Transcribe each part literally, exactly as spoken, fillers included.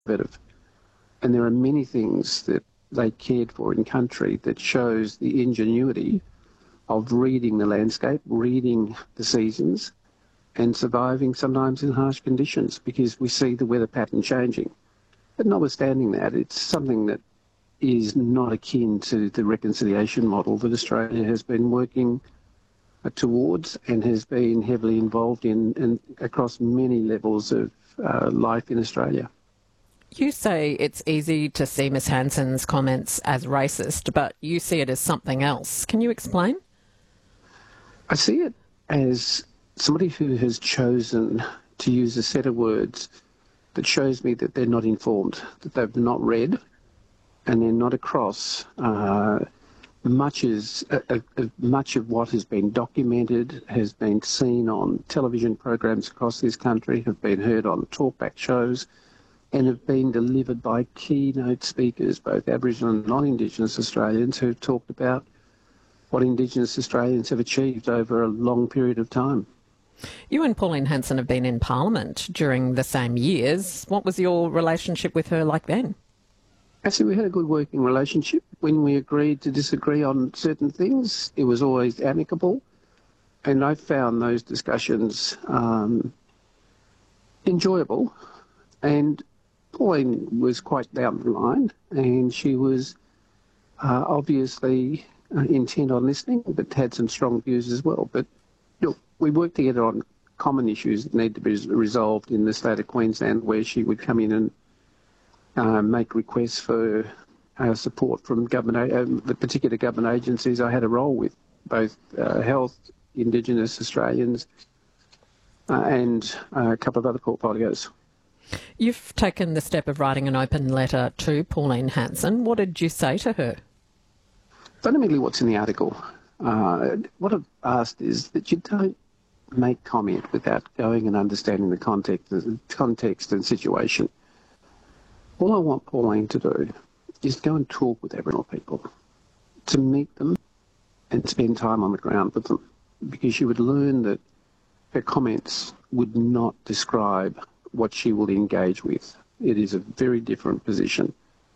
conservative. And there are many things that they cared for in country that shows the ingenuity of reading the landscape, reading the seasons, and surviving sometimes in harsh conditions, because we see the weather pattern changing. But notwithstanding that, it's something that is not akin to the reconciliation model that Australia has been working towards and has been heavily involved in, and across many levels of uh, life in Australia. You say it's easy to see Miss Hanson's comments as racist, but you see it as something else. Can you explain? I see it as somebody who has chosen to use a set of words that shows me that they're not informed, that they've not read, and they're not across uh, much, as, uh, uh, much of what has been documented, has been seen on television programs across this country, have been heard on talkback shows, and have been delivered by keynote speakers, both Aboriginal and non-Indigenous Australians, who have talked about what Indigenous Australians have achieved over a long period of time. You and Pauline Hanson have been in Parliament during the same years. What was your relationship with her like then? Actually, we had a good working relationship. When we agreed to disagree on certain things, it was always amicable. And I found those discussions um, enjoyable. And Pauline was quite down the line, and she was uh, obviously uh, intent on listening, but had some strong views as well. But look, we worked together on common issues that need to be resolved in the state of Queensland, where she would come in and uh, make requests for uh, support from government, uh, the particular government agencies I had a role with, both uh, health, Indigenous Australians, uh, and uh, a couple of other portfolios. You've taken the step of writing an open letter to Pauline Hanson. What did you say to her? Fundamentally, what's in the article. Uh, what I've asked is that you don't make comment without going and understanding the context, context and situation. All I want Pauline to do is go and talk with Aboriginal people, to meet them and spend time on the ground with them, because you would learn that her comments would not describe what she will engage with. It is a very different position.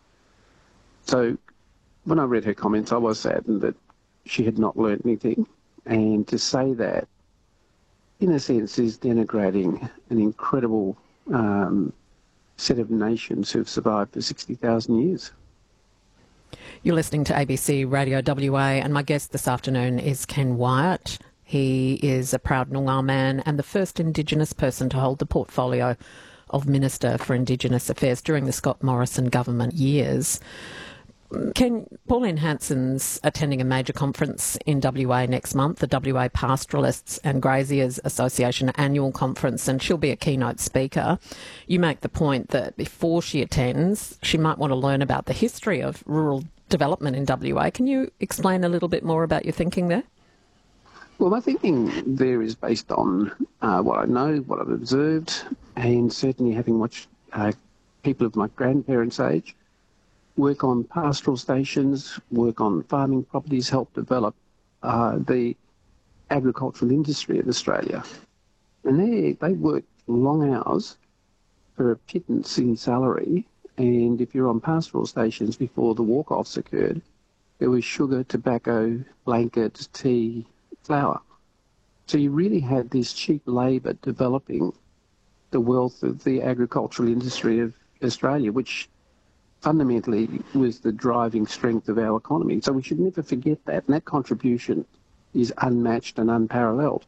So when I read her comments, I was saddened that she had not learnt anything, and to say that, in a sense, is denigrating an incredible um, set of nations who have survived for sixty thousand years. You're listening to A B C Radio W A, and my guest this afternoon is Ken Wyatt. He is a proud Noongar man and the first Indigenous person to hold the portfolio of Minister for Indigenous Affairs during the Scott Morrison government years. Ken, Pauline Hanson's attending a major conference in W A next month, the W A Pastoralists and Graziers Association annual conference, and she'll be a keynote speaker. You make the point that before she attends, she might want to learn about the history of rural development in W A. Can you explain a little bit more about your thinking there? Well, my thinking there is based on uh, what I know, what I've observed, and certainly having watched uh, people of my grandparents' age work on pastoral stations, work on farming properties, help develop uh, the agricultural industry of Australia. And they, they worked long hours for a pittance in salary, and if you're on pastoral stations before the walk-offs occurred, there was sugar, tobacco, blankets, tea, flour. So you really had this cheap labour developing the wealth of the agricultural industry of Australia, which fundamentally was the driving strength of our economy. So we should never forget that, and that contribution is unmatched and unparalleled.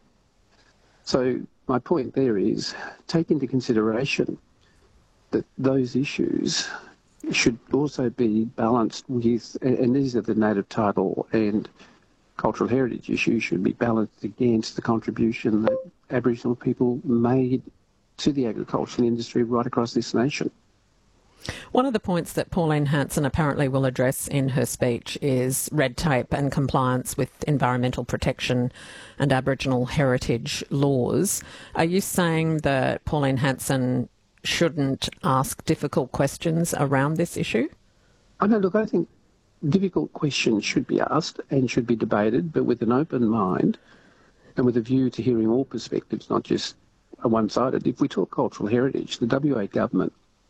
So my point there is, take into consideration that those issues should also be balanced with, and these are the native title and cultural heritage issues, should be balanced against the contribution that Aboriginal people made to the agricultural industry right across this nation. One of the points that Pauline Hanson apparently will address in her speech is red tape and compliance with environmental protection and Aboriginal heritage laws. Are you saying that Pauline Hanson shouldn't ask difficult questions around this issue? I know, look, I think difficult questions should be asked and should be debated, but with an open mind and with a view to hearing all perspectives, not just a one-sided. If we talk cultural heritage, the W A government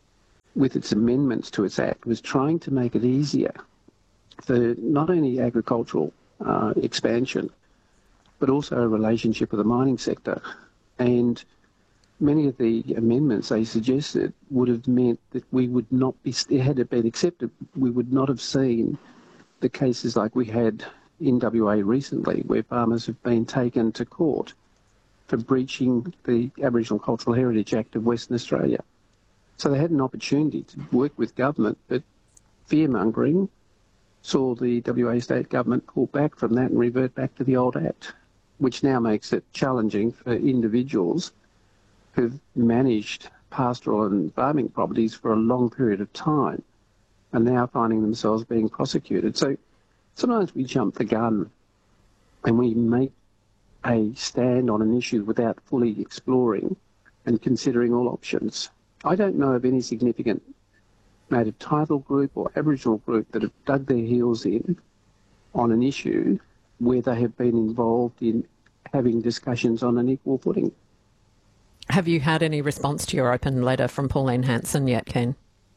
with its amendments to its act, was trying to make it easier for not only agricultural uh, expansion, but also a relationship with the mining sector. And many of the amendments they suggested would have meant that we would not be, had it been accepted, we would not have seen the cases like we had in W A recently, where farmers have been taken to court for breaching the Aboriginal Cultural Heritage Act of Western Australia. So they had an opportunity to work with government, but fear-mongering saw the W A state government pull back from that and revert back to the old act, which now makes it challenging for individuals who've managed pastoral and farming properties for a long period of time and now finding themselves being prosecuted. So sometimes we jump the gun and we make a stand on an issue without fully exploring and considering all options. I don't know of any significant native title group or Aboriginal group that have dug their heels in on an issue where they have been involved in having discussions on an equal footing. Have you had any response to your open letter from Pauline Hanson yet, Ken?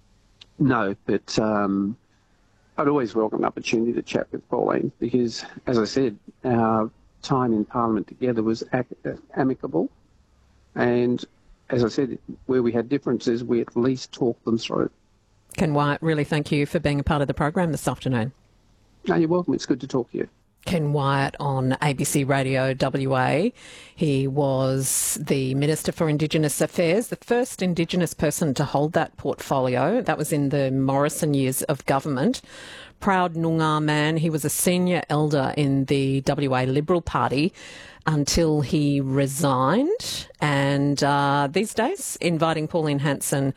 No, but um, I'd always welcome an opportunity to chat with Pauline because, as I said, our time in Parliament together was ac- amicable. And, as I said, where we had differences, we at least talked them through. Ken Wyatt, really thank you for being a part of the program this afternoon. No, you're welcome. It's good to talk to you. Ken Wyatt on A B C Radio W A. He was the Minister for Indigenous Affairs, the first Indigenous person to hold that portfolio. That was in the Morrison years of government. Proud Noongar man. He was a senior elder in the W A Liberal Party until he resigned. And uh, these days, inviting Pauline Hanson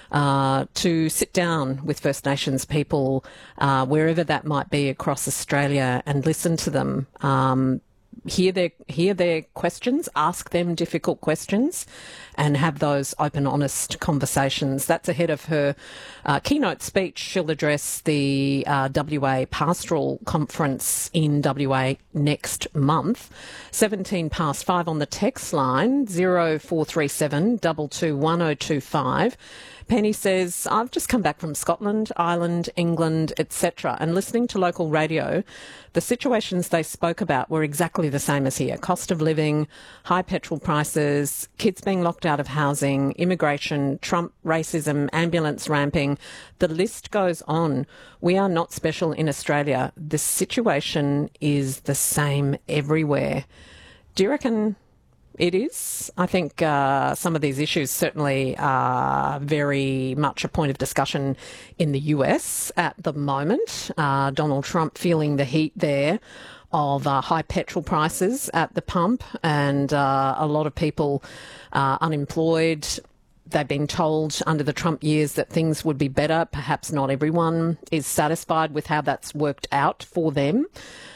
Uh, to sit down with First Nations people, uh, wherever that might be across Australia, and listen to them, um, hear their hear their questions, ask them difficult questions, and have those open, honest conversations. That's ahead of her uh, keynote speech. She'll address the uh, W A Pastoral Conference in W A next month. seventeen past five on the text line, zero four three seven two two one zero two five. Penny says, I've just come back from Scotland, Ireland, England, et cetera, and listening to local radio, the situations they spoke about were exactly the same as here. Cost of living, high petrol prices, kids being locked out of housing, immigration, Trump, racism, ambulance ramping. The list goes on. We are not special in Australia. The situation is the same everywhere. Do you reckon it is? I think uh, some of these issues certainly are very much a point of discussion in the U S at the moment. Uh, Donald Trump feeling the heat there of uh, high petrol prices at the pump, and uh, a lot of people uh, unemployed. They've been told under the Trump years that things would be better. Perhaps not everyone is satisfied with how that's worked out for them.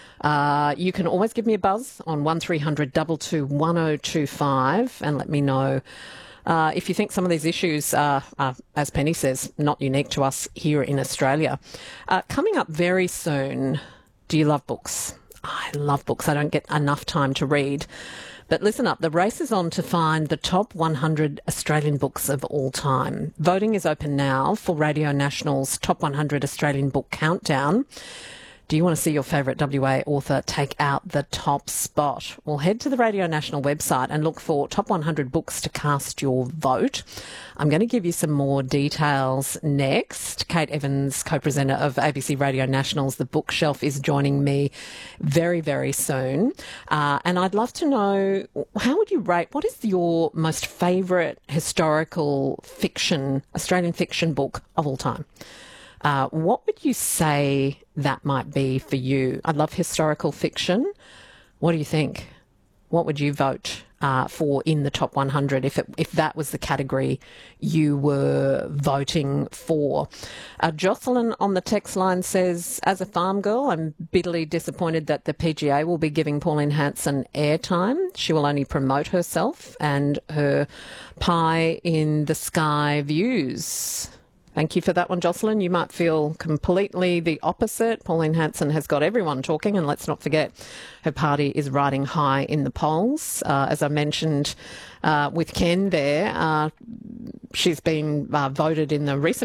Uh, you can always give me a buzz on one three hundred two two one zero two five and let me know uh, if you think some of these issues are, are, as Penny says, not unique to us here in Australia. Uh, coming up very soon, do you love books? I love books. I don't get enough time to read. But listen up, the race is on to find the top one hundred Australian books of all time. Voting is open now for Radio National's Top one hundred Australian Book Countdown. Do you want to see your favourite W A author take out the top spot? Well, head to the Radio National website and look for top one hundred books to cast your vote. I'm going to give you some more details next. Kate Evans, co-presenter of A B C Radio National's The Bookshelf, is joining me very, very soon. Uh, and I'd love to know, how would you rate, what is your most favourite historical fiction, Australian fiction book of all time? Uh, what would you say that might be for you? I love historical fiction. What do you think? What would you vote uh, for in the top one hundred if it, if that was the category you were voting for? Uh, Jocelyn on the text line says, as a farm girl, I'm bitterly disappointed that the P G A will be giving Pauline Hanson airtime. She will only promote herself and her pie in the sky views. Thank you for that one, Jocelyn. You might feel completely the opposite. Pauline Hanson has got everyone talking, and let's not forget her party is riding high in the polls. Uh, as I mentioned uh, with Ken there, uh, she's been uh, voted in the recent